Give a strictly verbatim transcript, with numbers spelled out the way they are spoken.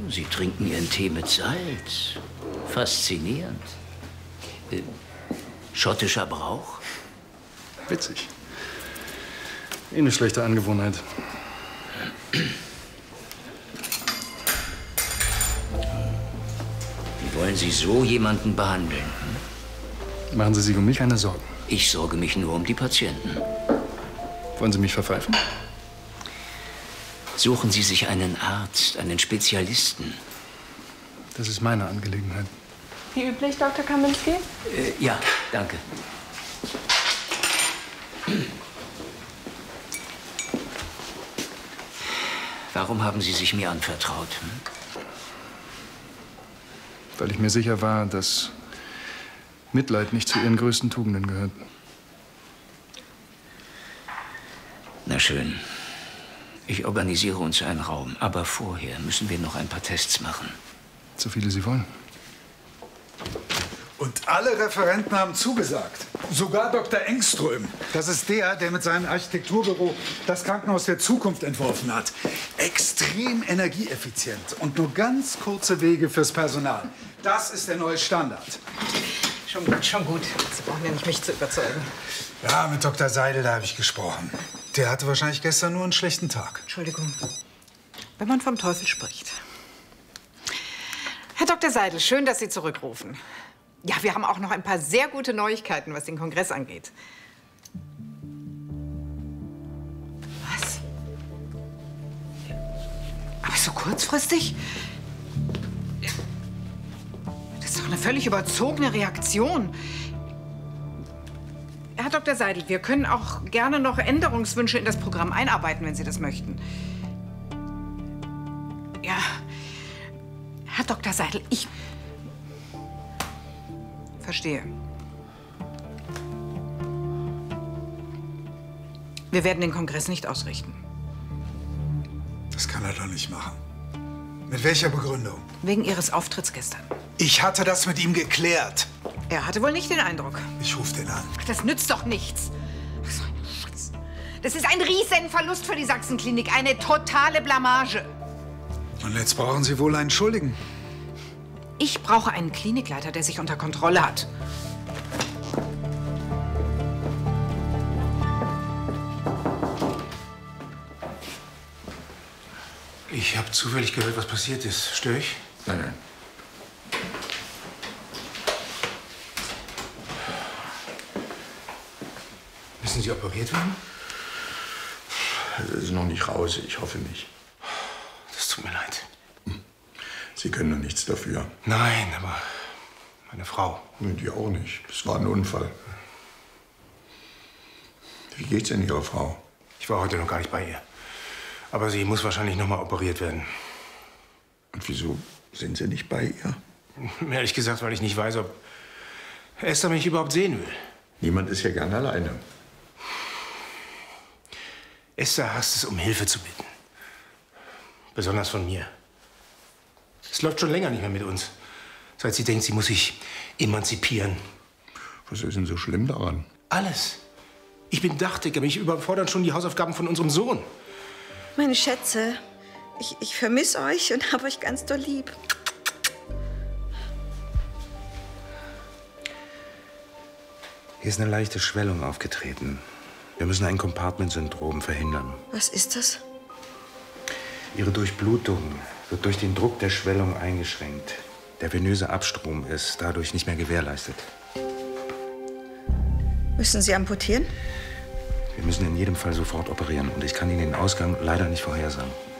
Sie trinken Ihren Tee mit Salz. Faszinierend. Äh, schottischer Brauch? Witzig. Eh eine schlechte Angewohnheit. Wie wollen Sie so jemanden behandeln? Hm? Machen Sie sich um mich keine Sorgen. Ich sorge mich nur um die Patienten. Wollen Sie mich verpfeifen? Suchen Sie sich einen Arzt, einen Spezialisten. Das ist meine Angelegenheit. Wie üblich, Doktor Kaminski? Äh, ja, danke. Warum haben Sie sich mir anvertraut? Hm? Weil ich mir sicher war, dass Mitleid nicht zu Ihren größten Tugenden gehört. Na schön. Ich organisiere uns einen Raum. Aber vorher müssen wir noch ein paar Tests machen. So viele Sie wollen. Und alle Referenten haben zugesagt. Sogar Doktor Engström. Das ist der, der mit seinem Architekturbüro das Krankenhaus der Zukunft entworfen hat. Extrem energieeffizient und nur ganz kurze Wege fürs Personal. Das ist der neue Standard. Schon gut, schon gut. Sie brauchen ja nicht mich zu überzeugen. Ja, mit Doktor Seidel, da habe ich gesprochen. Der hatte wahrscheinlich gestern nur einen schlechten Tag. Entschuldigung. Wenn man vom Teufel spricht. Herr Doktor Seidel, schön, dass Sie zurückrufen. Ja, wir haben auch noch ein paar sehr gute Neuigkeiten, was den Kongress angeht. Was? Aber so kurzfristig? Das ist doch eine völlig überzogene Reaktion. Herr Doktor Seidel, wir können auch gerne noch Änderungswünsche in das Programm einarbeiten, wenn Sie das möchten. Ja, Herr Doktor Seidel, ich verstehe. Wir werden den Kongress nicht ausrichten. Das kann er doch nicht machen. Mit welcher Begründung? Wegen Ihres Auftritts gestern. Ich hatte das mit ihm geklärt. Er hatte wohl nicht den Eindruck. Ich rufe den an. Ach, das nützt doch nichts. Ach, so ein Scheiß. Das ist ein riesen Verlust für die Sachsenklinik. Eine totale Blamage. Und jetzt brauchen Sie wohl einen Schuldigen. Ich brauche einen Klinikleiter, der sich unter Kontrolle hat. Ich habe zufällig gehört, was passiert ist. Störe ich? Nein, nein. Müssen Sie operiert werden? Das ist noch nicht raus. Ich hoffe nicht. Das tut mir leid. Sie können doch nichts dafür. Nein, aber meine Frau. Nee, die auch nicht. Das war ein Unfall. Wie geht's denn Ihrer Frau? Ich war heute noch gar nicht bei ihr. Aber sie muss wahrscheinlich noch mal operiert werden. Und wieso sind Sie nicht bei ihr? Ehrlich gesagt, weil ich nicht weiß, ob Esther mich überhaupt sehen will. Niemand ist ja gern alleine. Esther hasst es, um Hilfe zu bitten. Besonders von mir. Es läuft schon länger nicht mehr mit uns. Seit sie denkt, sie muss sich emanzipieren. Was ist denn so schlimm daran? Alles. Ich bin Dachdecker. Mich überfordern schon die Hausaufgaben von unserem Sohn. Meine Schätze, ich, ich vermisse euch und habe euch ganz doll lieb. Hier ist eine leichte Schwellung aufgetreten. Wir müssen ein Compartment-Syndrom verhindern. Was ist das? Ihre Durchblutung wird durch den Druck der Schwellung eingeschränkt. Der venöse Abstrom ist dadurch nicht mehr gewährleistet. Müssen Sie amputieren? Wir müssen in jedem Fall sofort operieren und ich kann Ihnen den Ausgang leider nicht vorhersagen.